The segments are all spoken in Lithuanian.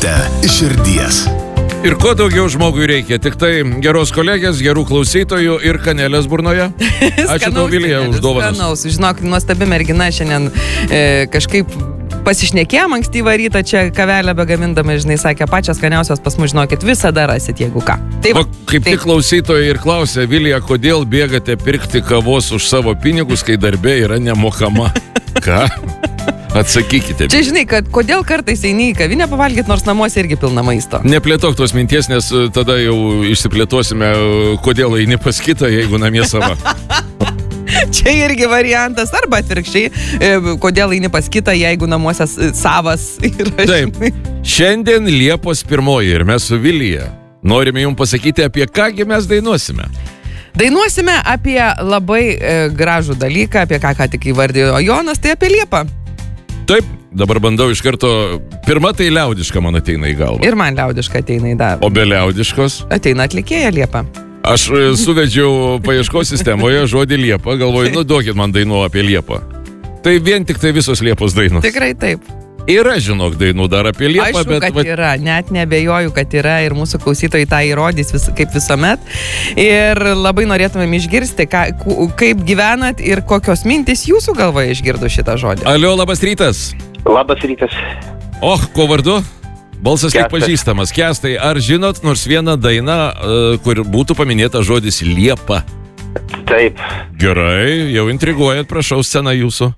šventę iš širdies. Ir ko daugiau žmogui reikia? Tik tai geros kolegės, gerų klausytojų ir kanelės burnoje. Ačiū tau, Vilija, už dovanas. Skanaus, žinok, nuostabi mergina šiandien kažkaip pasišnekėjom ankstyvą rytą, čia kavelę begamindama, žinai, sakė, pačias skaniausios pas mus, žinokit, visada rasit, jeigu ką. Taip, kaip tik klausytojai ir klausė, Vilija, kodėl bėgate pirkti kavos už savo pinigus, kai darbė yra nemokama? Ką? Atsakykite. Čia žinai, kad kodėl kartais eini į kavinę pavalgyti, nors namuose irgi pilna maisto. Neplėtok tos minties, nes tada jau išsiplėtosime, kodėl eini pas kitą, jeigu namie sava. Čia irgi variantas, arba atvirkščiai, kodėl eini pas kitą, jeigu namuose savas yra. Taip, šiandien Liepos 1 ir mes su Vilija norime jums pasakyti, apie kągi mes dainuosime. Dainuosime apie labai gražų dalyką, apie ką tik įvardėjo Jonas, tai apie Liepą. Taip, dabar bandau iš karto, pirma tai liaudiška man ateina į galvą. Ir man liaudiška ateina į galvą. O be liaudiškos? Ateina atlikėja Liepa. Aš suvedžiau paieškos sistemoje žodį Liepa, galvoju, duokit man dainų apie Liepą. Tai vien tik tai visos Liepos dainos. Tikrai taip. Yra, žinok, dainų dar apie Liepą, bet... Aišku, kad yra, net nebejoju, kad yra ir mūsų klausytojai tą įrodys kaip visuomet. Ir labai norėtumėm išgirsti, kaip gyvenat ir kokios mintys jūsų galvoje išgirdo šitą žodį. Alio, labas rytas. Labas rytas. Ko vardu? Balsas kiek pažįstamas. Kęstai, ar žinot nors vieną dainą, kur būtų paminėta žodis Liepa? Taip. Gerai, jau intriguojat, prašau, scena jūsų.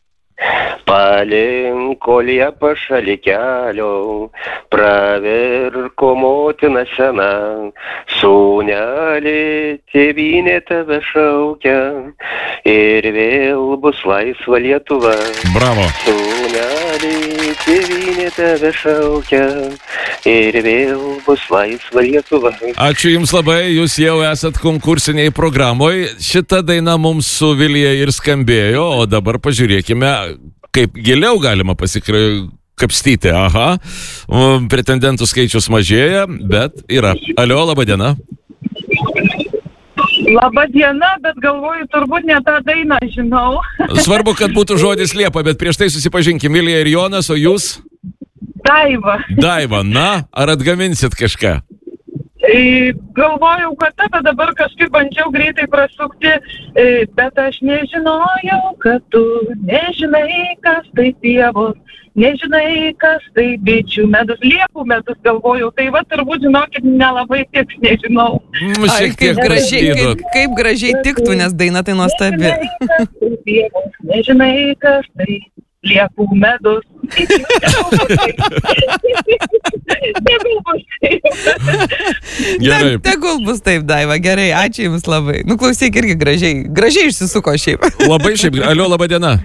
Palinko Liepa šalia kelio, pravirko motina sena, sūnelį tėvynė tave šaukia ir vėl bus laisva Lietuva. Bravo. Sūnelį tėvynė tave šaukia ir vėl bus laisva Lietuva. Ačiū Jums labai, Jūs jau esat konkursiniai programoje. Šita daina mums su Vilija ir skambėjo, o dabar pažiūrėkime, kaip giliau galima pasikapstyti. Aha, pretendentų skaičius mažėja, bet yra. Alio, laba diena. Laba diena, bet galvoju, turbūt ne tą dainą žinau. Svarbu, kad būtų žodis Liepa, bet prieš tai susipažinkim, Vilija ir Jonas, o jūs? Daiva. Daiva, na, ar atgaminsit kažką? Galvojau, kad bet dabar kažkaip bandžiau greitai prasukti, bet aš nežinojau, kad tu nežinai, kas tai pievos, nežinai, kas tai bičių medus, liepų medus, galvojau, tai va turbūt, žinokit, nelabai tiks, nežinau. Kaip gražiai tiktų, nes daina tai nuostabi. Nežinai, kas tai pievos, nežinai, kas tai liepų medus. Tegul bus taip. Gerai. Tegul bus taip, Daiva, gerai, ačiū Jums labai. Nu, klausyk, irgi gražiai išsisuko šiaip. Labai šiaip. Alio, laba diena.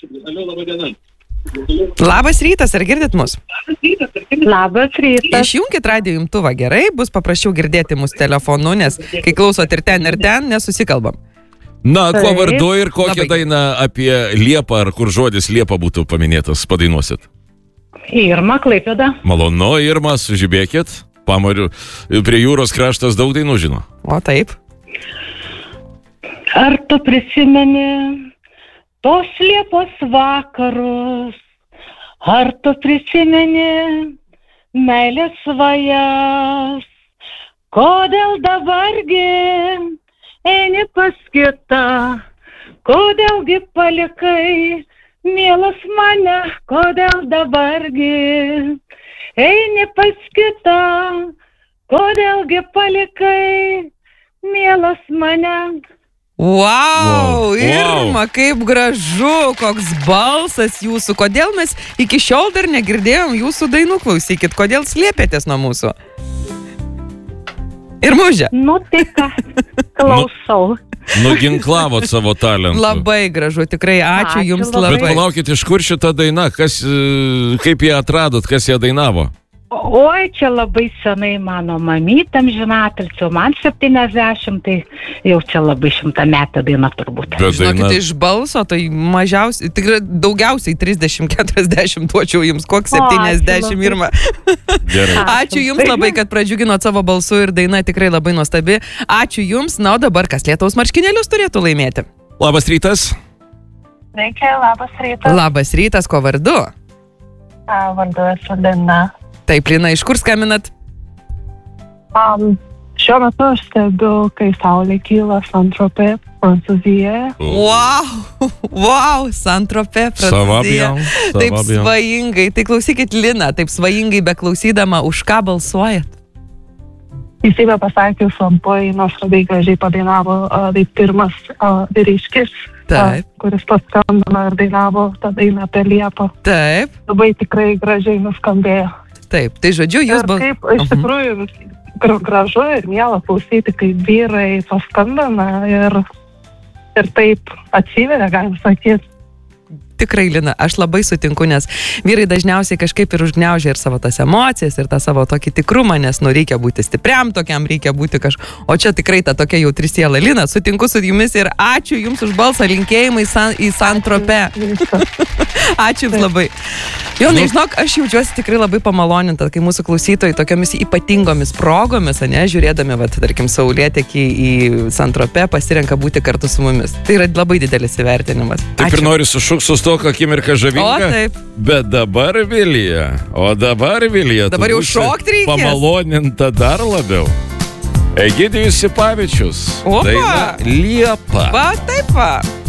Labas rytas, ar girdit mus? Labas rytas. Išjunkit radijo imtuvą, gerai, bus paprasčiau girdėti mus telefonu, nes kai klausot ir ten, nesusikalbam. Na, kuo vardu ir kokią dainą apie Liepą, ar kur žodis Liepa būtų paminėtas, padainuosit? Irma, Klaipėda. Malonu, Irma, sužibėkit. Pamariu, prie jūros kraštas daug dainų žino. O taip. Ar tu prisimeni tos Liepos vakarus? Ar tu prisimeni meilės svajas? Kodėl dabargi eini pas kitą, kodėlgi palikai, mielas mane, kodėl dabargi eini pas kitą, kodėlgi palikai, mielas mane. Wow, Irma, kaip gražu, koks balsas jūsų. Kodėl mes iki šiol dar negirdėjom jūsų dainų, klausykit, kodėl slėpėtės nuo mūsų? Ir mužė. Nu, tai ką, klausau. Nuginklavot savo talentų. Labai gražu, tikrai ačiū Jums labai. Bet palaukit, iš kur šita daina, kaip ją atradot, kas ją dainavo? Oi, čia labai senai mano mamytam žinatilsiu, man 70, tai jau čia labai 100 metų daina turbūt. Žinokit, iš balso, tai mažiausiai, tikrai daugiausiai 30-40 duočiau Jums, koks 70 Irma. Ačiū Jums labai, kad pradžiuginot savo balsu ir daina tikrai labai nuostabi. Ačiū Jums, na o dabar kas lietaus marškinėlius turėtų laimėti? Labas rytas. Sveiki, labas rytas. Labas rytas, ko vardu? Vardu esu Lina. Taip, Lina, iš kur skambinat? Šiuo metu aš stebiu, kai saulė kyla Saint-Tropez, Prancūzijoje. Wow, Saint-Tropez, Prancūzija. Taip svajingai. Tai klausykit, Lina, taip svajingai beklausydama, už ką balsuojat? Teisybę pasakius, labai nors labai gražiai padainavo tai pirmas vyriškis, kuris paskambino ir dainavo tą dainą apie Liepą. Taip. Labai tikrai gražiai nuskambėjo. Taip, tai žodžiu, jūs kaip iš tikrųjų gražu ir miela klausyti, kaip vyrai paskambina ir taip atsiveria, galim sakyti. Tikrai, Lina, aš labai sutinku, nes vyrai dažniausiai kažkaip ir užgniaužia ir savo tas emocijas, ir tą savo tokį tikrumą, nes reikia būti stipriam tokiam, reikia būti o čia tikrai ta tokia jautri siela. Lina, sutinku su jumis ir ačiū jums už balsą, linkėjimai į Saint-Tropez. Ačiū jums labai. Jonai, žinok, aš jaučiuosi tikrai labai pamaloninta, kai mūsų klausytojai tokiamis ypatingomis progomis, žiūrėdami, tarkim, saulėtekį į Saint-Tropez, pasirenka būti kartu su mumis. Tai yra labai didelis įvertinimas. Taip ir noriu sušukt su to, akimirka žavinga. O, taip. Bet dabar, Vilija, dabar jau šokti reikės. Pamaloninta dar labiau. Egidijus Sipavičius. Opa! Daina Liepa. Va, taip va.